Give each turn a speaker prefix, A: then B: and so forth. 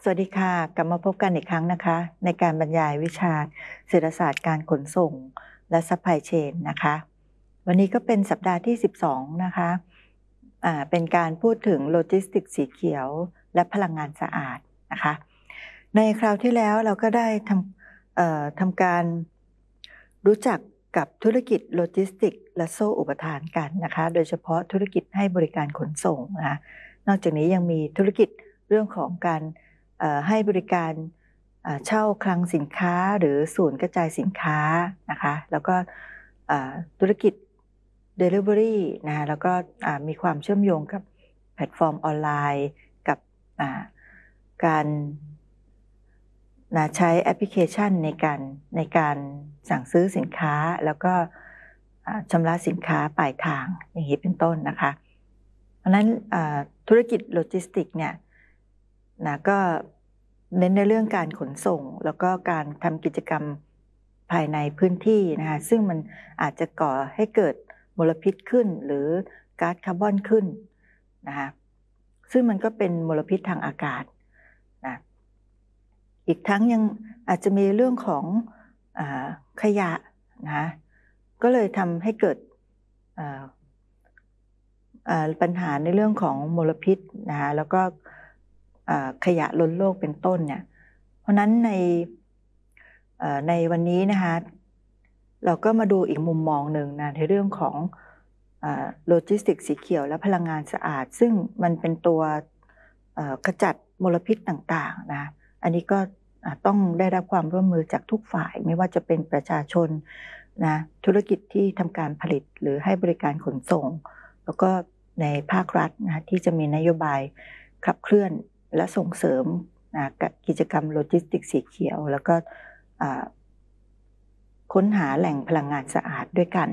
A: สวัสดีค่ะกลับมาพบกันอีกครั้งนะคะในการบรรยายวิชาเศรษฐศาสตร์การขนส่งและซัพพลายเชนนะคะวันนี้ก็เป็นสัปดาห์ที่ 12นะคะเป็นการพูดถึงโลจิสติกส์สีเขียวและพลังงานสะอาดนะคะในคราวที่แล้วเราก็ได้ทำการรู้จักกับธุรกิจโลจิสติกส์และโซ่อุปทานกันนะคะโดยเฉพาะธุรกิจให้บริการขนส่งนะคะนอกจากนี้ยังมีธุรกิจเรื่องของการให้บริการเช่าคลังสินค้าหรือศูนย์กระจายสินค้านะคะแล้วก็ธุรกิจ Delivery นะคะแล้วก็มีความเชื่อมโยงกับแพลตฟอร์มออนไลน์กับการใช้แอปพลิเคชันในการสั่งซื้อสินค้าแล้วก็ชำระสินค้าปลายทางอย่างนี้เป็นต้นนะคะเพราะฉะนั้นธุรกิจโลจิสติกส์เนี่ยก็เน้นในเรื่องการขนส่งแล้วก็การทำกิจกรรมภายในพื้นที่นะคะซึ่งมันอาจจะก่อให้เกิดมลพิษขึ้นหรือก๊าซคาร์บอนขึ้นนะคะซึ่งมันก็เป็นมลพิษทางอากาศนะอีกทั้งยังอาจจะมีเรื่องของขยะนะคะก็เลยทำให้เกิดปัญหาในเรื่องของมลพิษนะคะแล้วก็ขยะล้นโลกเป็นต้นเนี่ยเพราะนั้นในวันนี้นะคะเราก็มาดูอีกมุมมองหนึ่งนะในเรื่องของโลจิสติกส์สีเขียวและพลังงานสะอาดซึ่งมันเป็นตัวขจัดมลพิษต่างๆนะอันนี้ก็ต้องได้รับความร่วมมือจากทุกฝ่ายไม่ว่าจะเป็นประชาชนนะธุรกิจที่ทำการผลิตหรือให้บริการขนส่งแล้วก็ในภาครัฐนะที่จะมีนโยบายขับเคลื่อนและส่งเสริมกิจกรรมโลจิสติกส์สีเขียวแล้วก็ค้นหาแหล่งพลังงานสะอาดด้วยกัน